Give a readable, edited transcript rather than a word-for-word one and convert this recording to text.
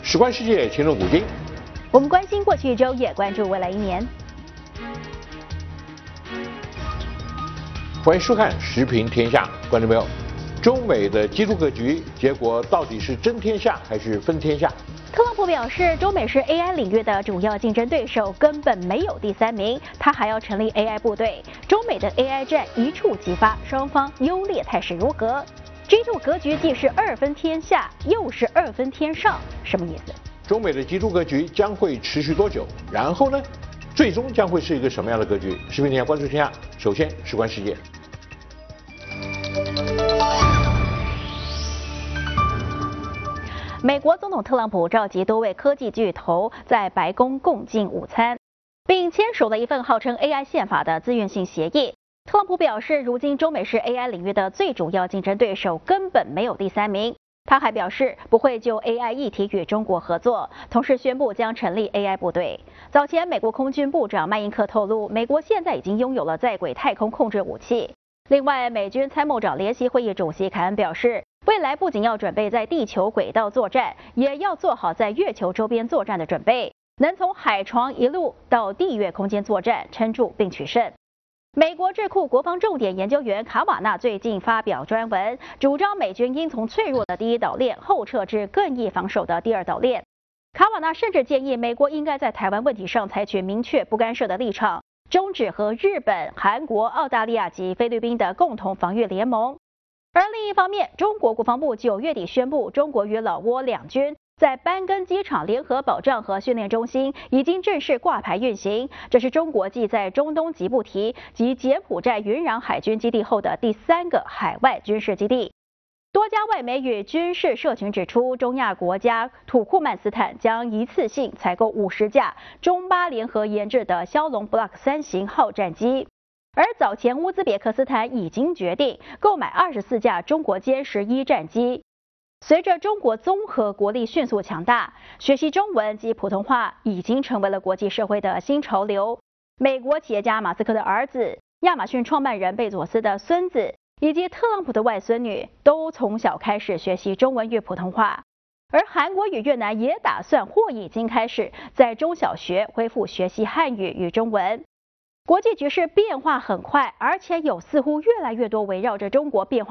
史观世界，情论古今。 我们关心过去一周，也关注未来一年。 欢迎收看《时评天下》，观众朋友，中美的基础格局，结果到底是争天下还是分天下？ 特朗普表示，中美是 AI 领域的主要竞争对手，根本没有第三名。他还要成立 AI 部队。中美的 AI 战一触即发，双方优劣态势如何？G2 格局既是二分天下，又是二分天上，什么意思？ 中美的基础格局将会持续多久？然后呢？最终将会是一个什么样的格局？时评天下关注天下，首先事关世界。 美国总统特朗普召集多位科技巨头在白宫共进午餐，并签署了一份号称 AI 宪法的自愿性协议。特朗普表示，如今中美是 AI 领域的最主要竞争对手，根本没有第三名。他还表示不会就 AI 议题与中国合作，同时宣布将成立 AI 部队。早前，美国空军部长麦因克透露，美国现在已经拥有了在轨太空控制武器。另外，美军参谋长联席会议主席凯恩表示，未来不仅要准备在地球轨道作战，也要做好在月球周边作战的准备，能从海床一路到地月空间作战，撑住并取胜。美国智库国防重点研究员卡瓦纳最近发表专文，主张美军应从脆弱的第一岛链后撤至更易防守的第二岛链。卡瓦纳甚至建议美国应该在台湾问题上采取明确不干涉的立场，终止和日本、韩国、澳大利亚及菲律宾的共同防御联盟。而另一方面，中国国防部9月底宣布，中国与老挝两军在班根机场联合保障和训练中心已经正式挂牌运行，这是中国继在中东吉布提及柬埔寨云壤海军基地后的第3个海外军事基地。多家外媒与军事社群指出，中亚国家土库曼斯坦将一次性采购50架中巴联合研制的枭龙 Block 3型号战机。而早前乌兹别克斯坦已经决定购买24架中国歼11战机。随着中国综合国力迅速强大，学习中文及普通话已经成为了国际社会的新潮流。美国企业家马斯克的儿子、亚马逊创办人贝佐斯的孙子以及特朗普的外孙女都从小开始学习中文与普通话。而韩国与越南也打算或已经开始在中小学恢复学习汉语与中文。国际局势变化很快，而且有似乎越来越多围绕着中国变化